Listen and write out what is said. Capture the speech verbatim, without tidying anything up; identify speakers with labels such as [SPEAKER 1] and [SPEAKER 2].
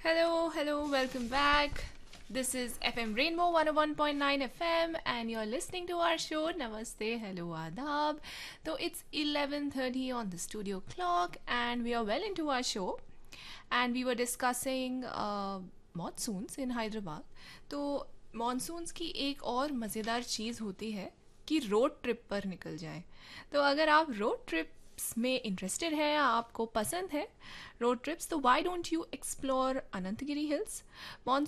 [SPEAKER 1] Hello, hello, welcome back. This is F M Rainbow one oh one point nine F M and you're listening to our show Namaste, Hello, Adab. So it's eleven thirty on the studio clock and we are well into our show and we were discussing uh, monsoons in Hyderabad. तो monsoons की एक और मज़ेदार चीज़ होती है कि road trip पर निकल जाए. तो अगर आप रोड ट्रिप्स में इंटरेस्टेड है, आपको पसंद है रोड ट्रिप्स, तो why don't you explore Ananthagiri hills.